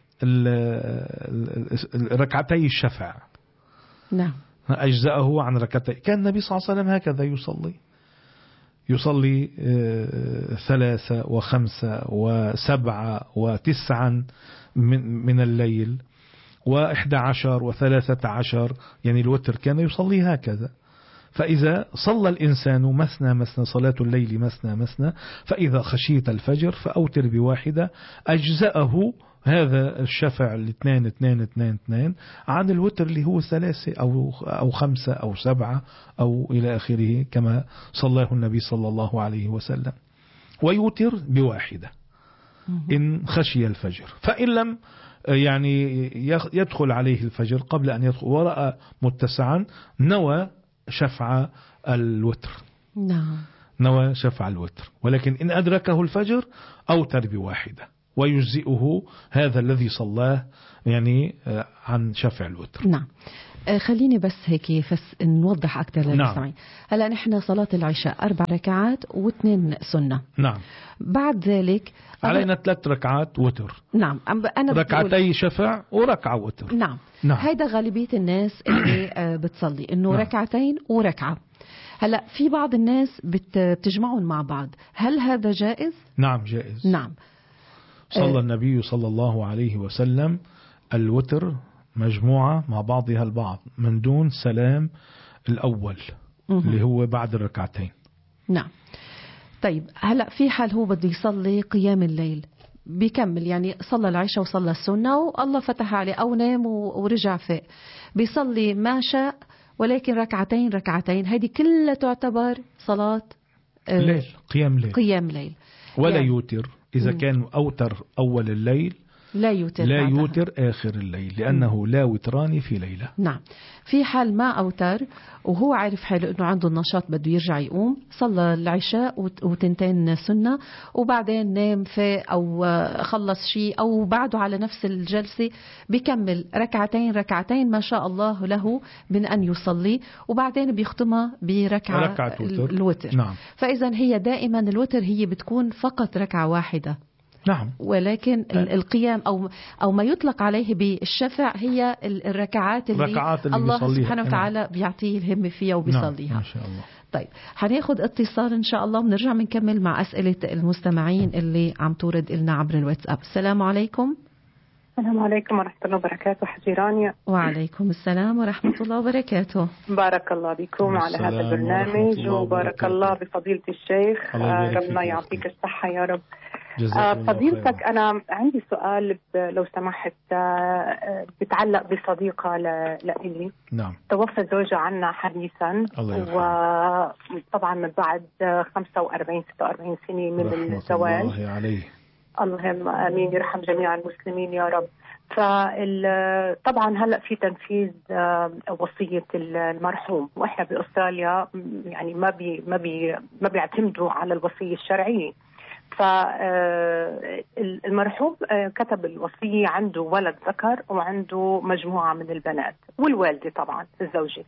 ركعتي الشفع. نعم. أجزأه عن ركعتي. كان النبي صلى الله عليه وسلم هكذا يصلي، يصلي ثلاثة وخمسة وسبعة وتسعا من الليل وإحدى عشر وثلاثة عشر، يعني الوتر كان يصلي هكذا. فإذا صلى الإنسان مثنى مثنى، صلاة الليل مثنى مثنى، فإذا خشيت الفجر فأوتر بواحدة، أجزأه هذا الشفع الاثنين اثنين اثنين اثنين عن الوتر اللي هو ثلاثة أو أو خمسة أو سبعة أو إلى آخره كما صلاه النبي صلى الله عليه وسلم. ويوتر بواحدة إن خشي الفجر. فإن لم يعني يدخل عليه الفجر قبل أن يدخل ورأى متسعا نوى شفع الوتر. نعم. نوى شفع الوتر. ولكن إن أدركه الفجر أوتر بواحدة ويجزئه هذا الذي صلاه يعني عن شفع الوتر. نعم. خليني بس هيك فس نوضح أكثر للمستمعين. نعم. هلا نحن صلاة العشاء أربع ركعات واثنين سنة. نعم. بعد ذلك علينا ثلاث ركعات وتر. نعم. أنا ركعتي شفع وركعة وتر. نعم. نعم. هيدا غالبية الناس اللي بتصلي إنه نعم. ركعتين وركعة. هلا في بعض الناس بتجمعهم مع بعض، هل هذا جائز؟ نعم جائز. نعم. صلى النبي صلى الله عليه وسلم الوتر مجموعة مع بعضها البعض من دون سلام الأول مه. اللي هو بعد الركعتين. نعم. طيب هلأ في حال هو بده يصلي قيام الليل بيكمل، يعني صلى العشاء وصلى السنة والله فتح عليه أو نام ورجع فاق، بيصلي ما شاء ولكن ركعتين ركعتين، هذه كلها تعتبر صلاة ليل، قيام ليل قيام ليل ولا يعني يوتر إذا م. كان أوتر أول الليل لا يوتر لا يوتر آخر الليل لأنه م. لا وتران في ليلة. نعم. في حال ما أوتر وهو عارف حاله أنه عنده النشاط بده يرجع يقوم، صلى العشاء وتنتين سنة وبعدين نام فاق أو خلص شيء أو بعده على نفس الجلسة، بيكمل ركعتين ركعتين ما شاء الله له من أن يصلي، وبعدين بيختمها بركعة الوتر. نعم. فإذا هي دائما الوتر هي بتكون فقط ركعة واحدة. نعم. ولكن القيام أو أو ما يطلق عليه بالشفع هي الركعات اللي, اللي الله سبحانه وتعالى نعم. بيعطيه الهمة فيها وبيصليها. نعم. إن شاء الله. طيب هناخد اتصال إن شاء الله ونرجع بنكمل مع أسئلة المستمعين اللي عم تورد لنا عبر الواتساب. السلام عليكم. السلام عليكم ورحمة الله وبركاته. حجي رانيا. وعليكم السلام ورحمة الله وبركاته. بارك الله بكم على هذا البرنامج وبارك الله بفضيلة الشيخ. ربنا يعطيك الصحة يا رب. فضيلتك أنا عندي سؤال لو سمحت، بتعلق بصديقة لإلي. نعم. توفى زوجها عنا حديثا وطبعا من بعد خمسة وأربعين ستة وأربعين سنة من الزواج. الله عليه. اللهم آمين، يرحم جميع المسلمين يا رب. فطبعا هلأ في تنفيذ وصية المرحوم، وإحنا بأستراليا يعني ما بي ما بي ما بيعتمدوا على الوصية الشرعية. فالمرحوم كتب الوصية، عنده ولد ذكر وعنده مجموعة من البنات والوالدة طبعا الزوجة.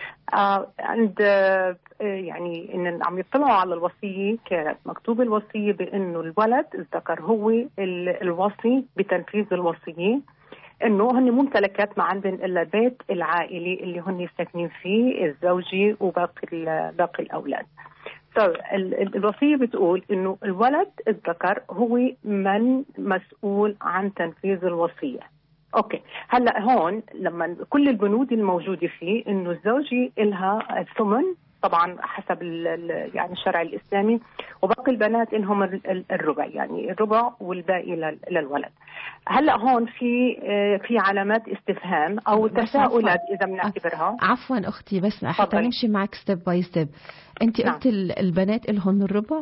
عند يعني إن عم يطلعوا على الوصية كانت مكتوب الوصية بأنه الولد الذكر هو الوصي بتنفيذ الوصية، إنه هن ممتلكات ما عندن إلا بيت العائلي اللي هن ساكنين فيه الزوجي وباقي باقي الأولاد. طيب الوصية بتقول إنه الولد الذكر هو من مسؤول عن تنفيذ الوصية. أوكي، هلأ هون لما كل البنود الموجودة فيه إنه الزوجة إلها الثمن طبعا حسب يعني الشرع الإسلامي، وباقي البنات إنهم الربع، يعني الربع والباقي للولد. هلأ هون في في علامات استفهام أو تساؤلات إذا بنعتبرها. عفوا أختي بس حتى نمشي معك ستيب باي ستيب. أنت قلت نعم. البنات إلهن الربع؟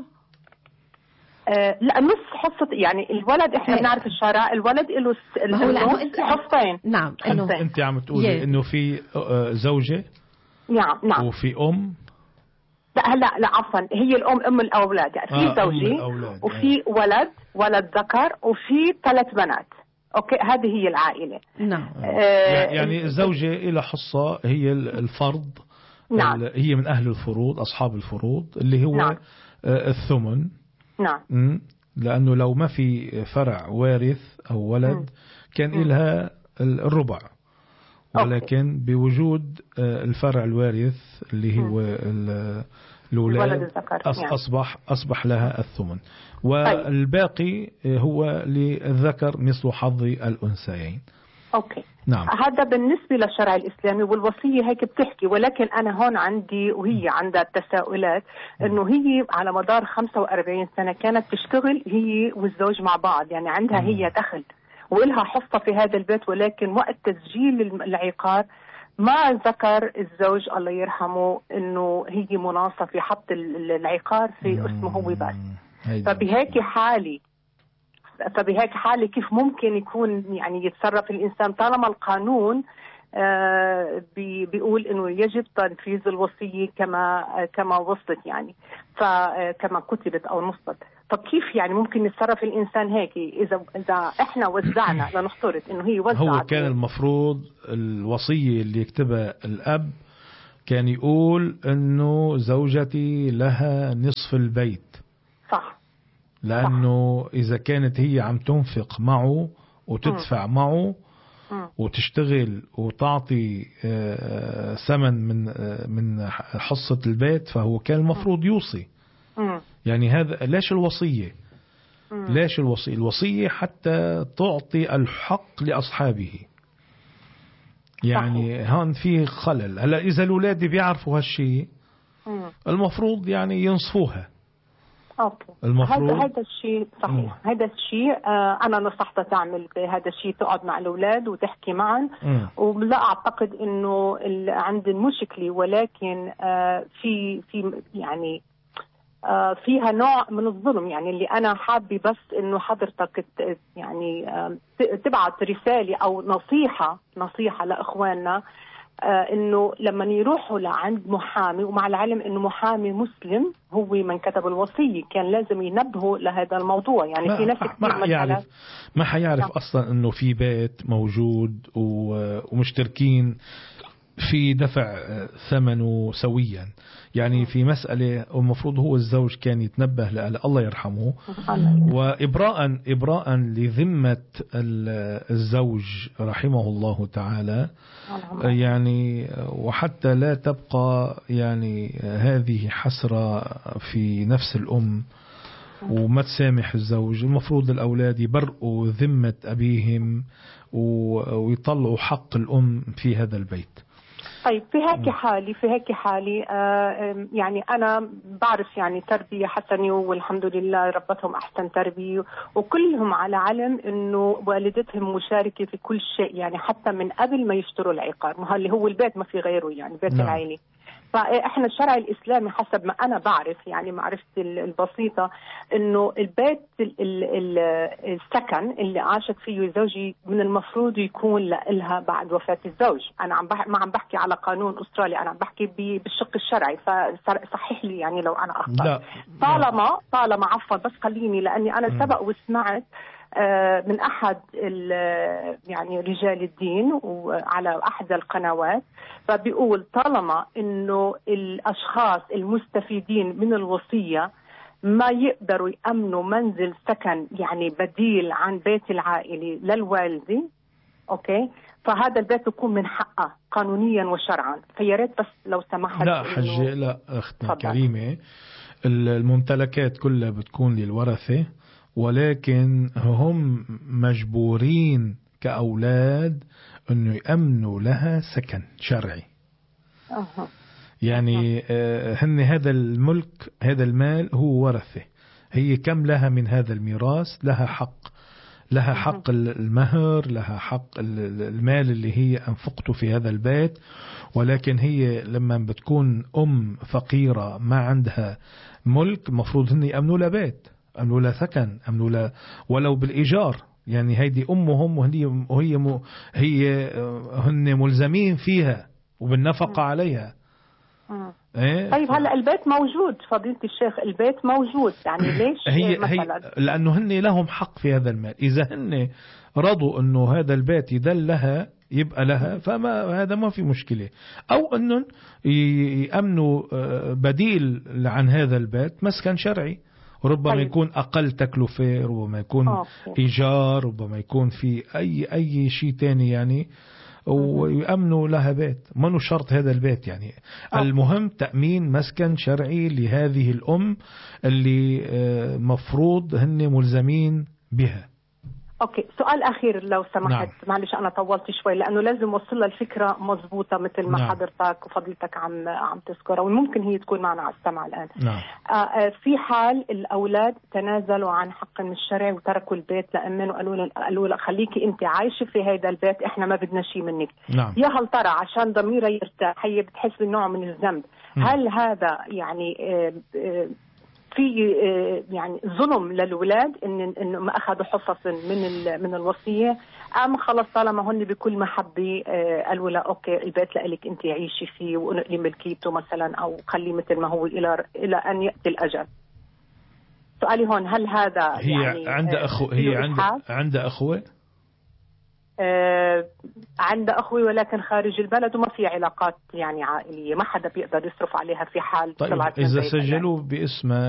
آه لا، نص حصة، يعني الولد احنا بنعرف الشرع الولد له حصتين. نعم. انت, انت عم تقولي انه في زوجة. نعم نعم. وفي ام. لا لا لا عفوا، هي الام ام الاولاد، يعني في آه زوجي وفي آه. ولد ولد ذكر وفي ثلاث بنات. اوكي، هذه هي العائلة. نعم. آه يعني الزوجة إلى حصة هي الفرض. نعم. هي من اهل الفروض، اصحاب الفروض اللي هو نعم. آه الثمن. نعم. لأنه لو ما في فرع وارث أو ولد م. كان م. إلها الربع، ولكن أوكي. بوجود الفرع الوارث اللي هو الأولاد أصبح أصبح لها الثمن، والباقي هو للذكر مثل حظ الأنثيين. أوكي. نعم. هذا بالنسبة للشرع الإسلامي والوصية هيك بتحكي، ولكن أنا هون عندي وهي عندها التساؤلات إنه هي على مدار خمسة وأربعين سنة كانت تشتغل هي والزوج مع بعض، يعني عندها هي دخل وإلها حصة في هذا البيت، ولكن وقت تسجيل العقار ما ذكر الزوج الله يرحمه إنه هي مناصفة، حط العقار في اسمه هو بس. فبهيك حالي فبهيك حالة كيف ممكن يكون يعني يتصرف الإنسان طالما القانون آه بي بيقول إنه يجب تنفيذ الوصية كما آه كما وصلت، يعني فكما كتبت أو نصت. طب كيف يعني ممكن يتصرف الإنسان هيك؟ إذا إذا إحنا وزعنا لنفترض إنه هي وزعت. هو كان المفروض الوصية اللي يكتبها الأب كان يقول إنه زوجتي لها نصف البيت. صح. لأنه صح. إذا كانت هي عم تنفق معه وتدفع م. معه م. وتشتغل وتعطي ثمن من من حصة البيت، فهو كان المفروض يوصي. م. يعني هذا ليش الوصية؟ م. ليش الوصية؟ الوصية حتى تعطي الحق لأصحابه. يعني هون في خلل. هلا إذا الأولاد بيعرفوا هالشيء المفروض يعني ينصفوها. أوكي. المفروض هذا هذا الشيء صحيح. م. هذا الشيء آه أنا نصحتها تعمل هذا الشيء، تقعد مع الأولاد وتحكي معهم. ولا أعتقد إنه عند المشكلة، ولكن آه في في يعني آه فيها نوع من الظلم. يعني اللي أنا حابة بس إنه حضرتك يعني آه تبعت رسالة أو نصيحة نصيحة لإخواننا، آه إنه لما يروحوا لعند محامي، ومع العلم إنه محامي مسلم هو من كتب الوصية، كان لازم ينبهوا لهذا الموضوع. يعني في ناس كثير ما حيعرف ما حيعرف نعم. أصلا إنه في بيت موجود ومشتركين في دفع ثمنه سويا. يعني في مسألة المفروض هو الزوج كان يتنبه لألا الله يرحمه، وإبراء إبراء لذمة الزوج رحمه الله تعالى، يعني وحتى لا تبقى يعني هذه حسرة في نفس الأم وما تسامح الزوج. المفروض الأولاد يبرئوا ذمة أبيهم ويطلعوا حق الأم في هذا البيت. طيب في هيك حالي في هيك حالي آه يعني أنا بعرف يعني تربية حسنة والحمد لله ربتهم أحسن تربية، وكلهم على علم إنه والدتهم مشاركة في كل شيء، يعني حتى من قبل ما يشتروا العقار، ما اللي هو البيت ما في غيره، يعني بيت نعم. العائلة. فإحنا الشرع الإسلامي حسب ما أنا بعرف، يعني معرفتي البسيطة، إنه البيت السكن اللي عاشت فيه زوجي من المفروض يكون لها بعد وفاة الزوج. أنا عم بح... ما عم بحكي على قانون أسترالي، أنا عم بحكي بالشق الشرعي، فصحح لي يعني لو أنا أخطأ. طالما طالما عفوا بس خليني، لأني أنا سبق وسمعت من أحد يعني رجال الدين وعلى أحد القنوات، فبيقول طالما إنه الأشخاص المستفيدين من الوصية ما يقدروا يأمنوا منزل سكن يعني بديل عن بيت العائلة للوالدة، أوكي، فهذا البيت يكون من حقه قانونيا وشرعا. فيا ريت بس لو سمحت. لا حجة، لا أختنا كريمة، الممتلكات كلها بتكون للورثة، ولكن هم مجبورين كأولاد أنه يأمنوا لها سكن شرعي. أه. يعني آه هن هذا الملك هذا المال هو ورثة، هي كم لها من هذا الميراث لها حق، لها حق المهر، لها حق المال اللي هي أنفقته في هذا البيت. ولكن هي لما بتكون أم فقيرة ما عندها ملك، مفروض هن يأمنوا لها بيت، أمنوا لها سكن، أمنوا لها ولو بالإيجار. يعني هيدي أمهم وهي وهي هي هن ملزمين فيها وبالنفقة عليها. إيه؟ طيب هلا البيت موجود فضيلة الشيخ، البيت موجود، يعني ليش هي مثلا؟ هي لأنه هن لهم حق في هذا المال. إذا هن رضوا أنه هذا البيت يدل لها يبقى لها، فما هذا ما في مشكلة. أو أنهم يأمنوا بديل عن هذا البيت مسكن شرعي، ربما طيب. يكون أقل تكلفة، ربما يكون أوكي. إيجار، ربما يكون في أي أي شيء تاني يعني، ويأمنوا لها بيت. ما نو شرط هذا البيت يعني. أوكي. المهم تأمين مسكن شرعي لهذه الأم اللي مفروض هن ملزمين بها. اوكي، سؤال اخير لو سمحت. نعم. معلش انا طولت شوي لانه لازم اوصل الفكره مضبوطه مثل ما نعم. حضرتك وفضيلتك عم عم تذكرها، وممكن هي تكون معنا على السمع الان. نعم. آه في حال الاولاد تنازلوا عن حق الشرعي وتركوا البيت لامن وقالوا لها قالوا لها خليكي انت عايشه في هذا البيت، احنا ما بدنا شيء منك. نعم. يا هل ترى عشان ضميرها يرتاح هي بتحس بنوع من الذنب؟ م. هل هذا يعني آه آه في يعني ظلم للولاد ان انه ما اخذوا حصص من من الوصيه، ام خلص طالما هن بكل محبه قالوا لها اوكي البيت لك انت عيشي فيه ونقلي ملكيته مثلا، او خليه مثل ما هو الى الى ان ياتي الاجل؟ سؤالي هون هل هذا هي يعني عندها أخو هي عندها عندها أخوة؟ آه عندها أخوي ولكن خارج البلد وما في علاقات يعني عائلية، ما حدا بيقدر يصرف عليها في حال طيب طلعت إذا سجلوا باسمها